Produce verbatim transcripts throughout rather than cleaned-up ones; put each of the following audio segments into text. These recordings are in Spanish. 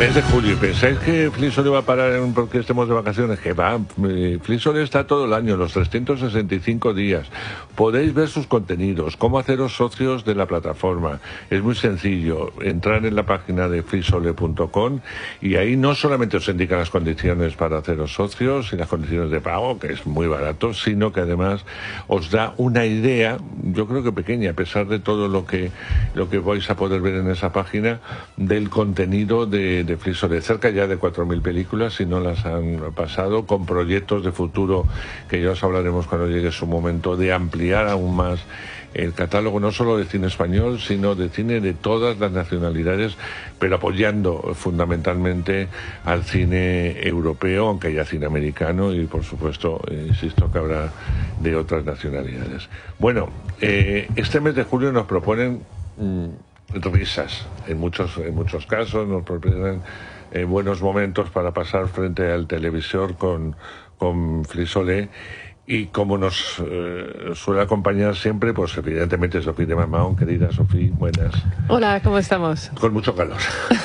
Mes de julio. ¿Pensáis que Flixolé va a parar en, porque estemos de vacaciones? Que va. Flixolé está todo el año, los trescientos sesenta y cinco días. Podéis ver sus contenidos, cómo haceros socios de la plataforma. Es muy sencillo. Entrar en la página de flixolé punto com y ahí no solamente os indican las condiciones para haceros socios y las condiciones de pago, que es muy barato, sino que además os da una idea, yo creo que pequeña, a pesar de todo lo que, lo que vais a poder ver en esa página, del contenido de, de Flixolé. Cerca ya de cuatro mil películas, si no las han pasado, con proyectos de futuro que ya os hablaremos cuando llegue su momento, de ampliar aún más el catálogo, no solo de cine español, sino de cine de todas las nacionalidades, pero apoyando fundamentalmente al cine europeo, aunque haya cine americano y, por supuesto, eh, insisto que habrá de otras nacionalidades. Bueno, eh, este mes de julio nos proponen mmm, risas, en muchos, en muchos casos nos proponen eh, buenos momentos para pasar frente al televisor con, con Flixolé. Y como nos eh, suele acompañar siempre, pues evidentemente Sofía de Mamao. Querida Sofía, buenas. Hola, ¿cómo estamos? Con mucho calor.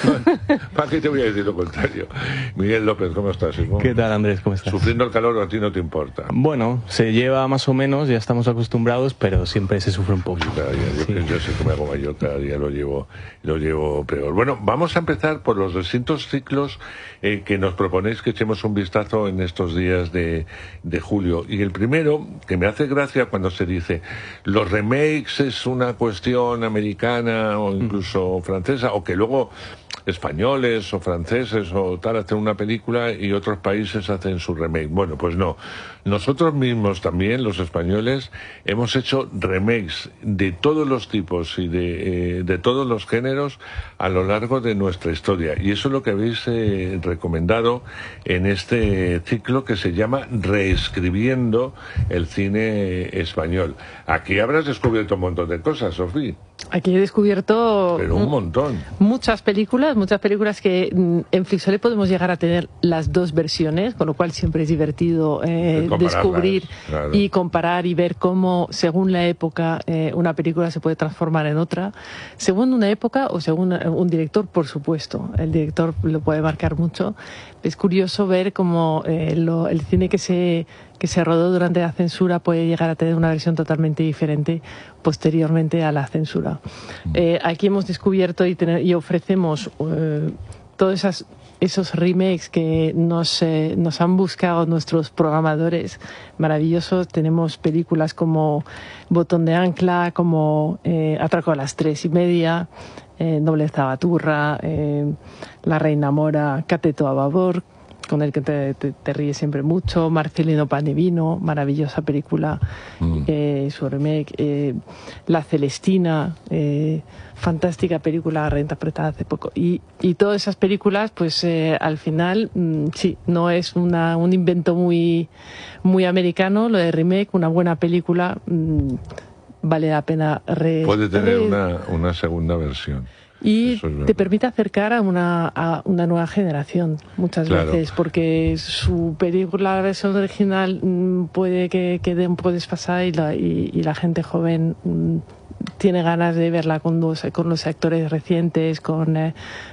¿Para qué te voy a decir lo contrario? Miguel López, ¿cómo estás, hijo? ¿Qué tal, Andrés? ¿Cómo estás? ¿Sufriendo el calor o a ti no te importa? Bueno, se lleva más o menos, ya estamos acostumbrados, pero siempre se sufre un poco. Sí, cada día, yo, sí. yo sé que me hago mayor, cada día lo llevo, lo llevo peor. Bueno, vamos a empezar por los distintos ciclos eh, que nos proponéis que echemos un vistazo en estos días de, de julio. Y el primero, que me hace gracia cuando se dice los remakes es una cuestión americana o incluso francesa, o que luego españoles o franceses o tal hacen una película y otros países hacen su remake. Bueno, pues no. Nosotros mismos también, los españoles, hemos hecho remakes de todos los tipos y de, eh, de todos los géneros a lo largo de nuestra historia. Y eso es lo que habéis eh, recomendado en este ciclo que se llama Reescribiendo el cine español. Aquí habrás descubierto un montón de cosas, Sofía. Aquí he descubierto Pero un montón. muchas películas, muchas películas que en Flixolé podemos llegar a tener las dos versiones, con lo cual siempre es divertido eh, descubrir claro. y comparar y ver cómo, según la época, eh, una película se puede transformar en otra. Según una época o según un director, por supuesto. El director lo puede marcar mucho. Es curioso ver cómo eh, lo, el cine que se... que se rodó durante la censura puede llegar a tener una versión totalmente diferente posteriormente a la censura. Eh, aquí hemos descubierto y, tener, y ofrecemos eh, todos esas, esos remakes que nos, eh, nos han buscado nuestros programadores maravillosos. Tenemos películas como Botón de Ancla, como eh, Atraco a las tres y media, eh, Nobleza Baturra, eh, La Reina Mora, Cateto a Babor, con el que te, te, te ríes siempre mucho, Marcelino Pan y Vino, maravillosa película, mm. eh, su remake, eh, La Celestina, eh, fantástica película reinterpretada hace poco. Y, y todas esas películas, pues eh, al final, mmm, sí, no es una, un invento muy, muy americano, lo de remake, una buena película, mmm, vale la pena re... Puede tener re... una, una segunda versión. Y te permite acercar a una, a una nueva generación muchas claro. veces, porque su película, la versión original, puede que quede un poco desfasada y la, y, y la gente joven mmm, tiene ganas de verla con, dos, con los actores recientes, con, eh,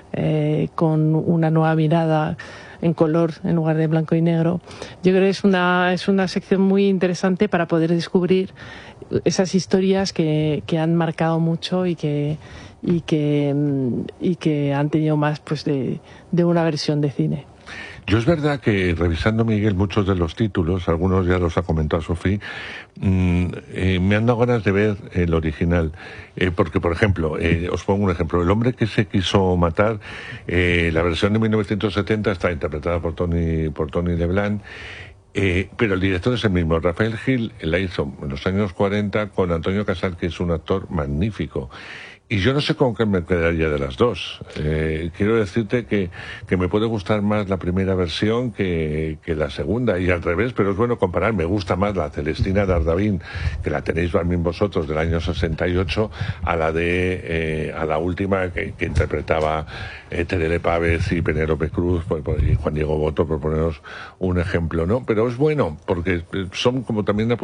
eh, con una nueva mirada en color en lugar de blanco y negro. Yo creo que es una, es una sección muy interesante para poder descubrir esas historias que, que han marcado mucho y que y que y que han tenido más pues de, de una versión de cine. Yo es verdad que revisando, Miguel, muchos de los títulos, algunos ya los ha comentado Sofía, mmm, eh, me han dado ganas de ver el original. Eh, porque, por ejemplo, eh, os pongo un ejemplo. El hombre que se quiso matar, eh, la versión de mil novecientos setenta está interpretada por Tony, por Tony LeBlanc. Eh, pero el director es el mismo. Rafael Gil la hizo en los años cuarenta con Antonio Casal, que es un actor magnífico. Y yo no sé con qué me quedaría de las dos. Eh, quiero decirte que, que me puede gustar más la primera versión que, que la segunda, y al revés, pero es bueno comparar. Me gusta más la Celestina de Ardavín, que la tenéis también vosotros, del año sesenta y ocho, a la de eh, a la última que, que interpretaba eh, Terele Pávez y Penélope Cruz, pues, pues, y Juan Diego Boto, por poneros un ejemplo, ¿no? Pero es bueno, porque son como también